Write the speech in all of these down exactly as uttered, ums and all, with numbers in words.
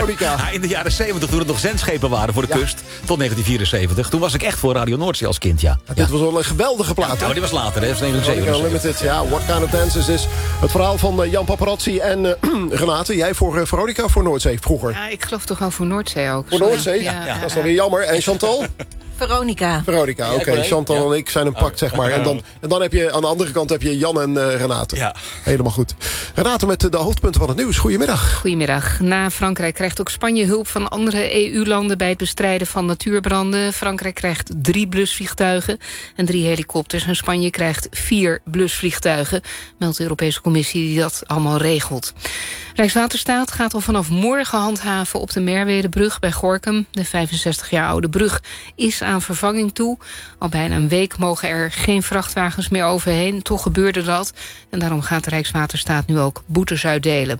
Ja, in de jaren zeventig, toen het nog zendschepen waren voor de ja. kust, tot negentien vierenzeventig. Toen was ik echt voor Radio Noordzee als kind, ja. ja dit was wel een geweldige plaat. Ja, maar die was later, hè? Dat was negentien zevenenzeventig. Ja, What Kind of Dances is het verhaal van uh, Jan Paparazzi en uh, Renate. Jij voor uh, Veronica of voor Noordzee vroeger? Ja, ik geloof toch wel voor Noordzee ook. Voor Noordzee? Ja, ja, ja. Dat is dan weer jammer. En Chantal? Veronica. Veronica, oké. Okay. Chantal ja. en ik zijn een pact, zeg maar. En dan, en dan heb je aan de andere kant heb je Jan en uh, Renate. Ja. Helemaal goed. Renate met de hoofdpunten van het nieuws. Goedemiddag. Goedemiddag. Na Frankrijk krijgt ook Spanje hulp van andere E U-landen bij het bestrijden van natuurbranden. Frankrijk krijgt drie blusvliegtuigen en drie helikopters. En Spanje krijgt vier blusvliegtuigen, meldt de Europese Commissie die dat allemaal regelt. Rijkswaterstaat gaat al vanaf morgen handhaven op de Merwedebrug bij Gorinchem. De vijfenzestig jaar oude brug is aan vervanging toe. Al bijna een week mogen er geen vrachtwagens meer overheen. Toch gebeurde dat. En daarom gaat de Rijkswaterstaat nu ook boetes uitdelen.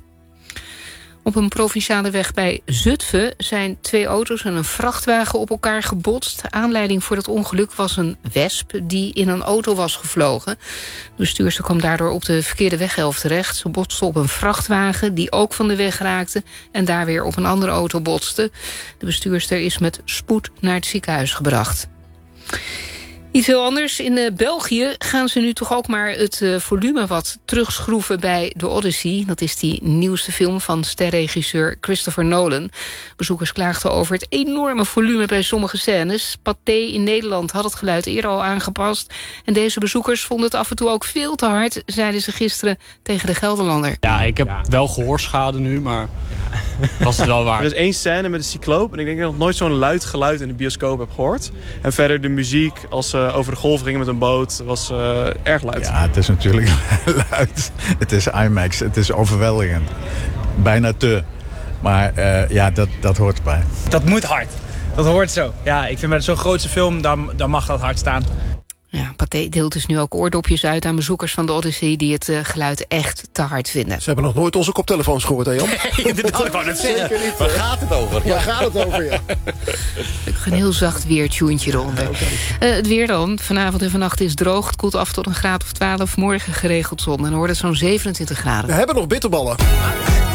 Op een provinciale weg bij Zutphen zijn twee auto's en een vrachtwagen op elkaar gebotst. Aanleiding voor dat ongeluk was een wesp die in een auto was gevlogen. De bestuurster kwam daardoor op de verkeerde weghelft terecht. Ze botste op een vrachtwagen die ook van de weg raakte en daar weer op een andere auto botste. De bestuurster is met spoed naar het ziekenhuis gebracht. Iets heel anders. In uh, België gaan ze nu toch ook maar het uh, volume wat terugschroeven bij The Odyssey. Dat is die nieuwste film van sterregisseur Christopher Nolan. Bezoekers klaagden over het enorme volume bij sommige scènes. Pathé in Nederland had het geluid eerder al aangepast. En deze bezoekers vonden het af en toe ook veel te hard, zeiden ze gisteren tegen de Gelderlander. Ja, ik heb ja. wel gehoorschade nu, maar was het wel waar. Er is één scène met een cycloop en ik denk dat ik nog nooit zo'n luid geluid in de bioscoop heb gehoord. En verder de muziek als uh, over de golf gingen met een boot was uh, erg luid. Ja, het is natuurlijk luid. Het is IMAX, het is overweldigend. Bijna te. Maar uh, ja, dat, dat hoort erbij. Dat moet hard. Dat hoort zo. Ja, ik vind bij zo'n grootste film, dan, dan mag dat hard staan. Ja, Pathé deelt dus nu ook oordopjes uit aan bezoekers van de Odyssey die het uh, geluid echt te hard vinden. Ze hebben nog nooit onze koptelefoons gehoord, hè Jan? Nee, inderdaad, ik wou net zeggen. Niet, waar gaat het over? Waar gaat het over, ja. Een heel zacht weertuentje eronder. Okay. Uh, het weer dan. Vanavond en vannacht is droog. Het koelt af tot een graad of twaalf. Morgen geregeld zon. En dan wordt het zo'n zevenentwintig graden. We hebben nog bitterballen.